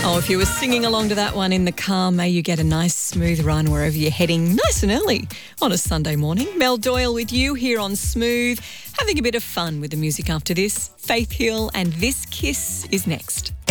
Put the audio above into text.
Oh, if you were singing along to that one in the car, may you get a nice smooth run wherever you're heading, nice and early on a Sunday morning. Mel Doyle with you here on Smooth, having a bit of fun with the music after this. Faith Hill and This Kiss is next.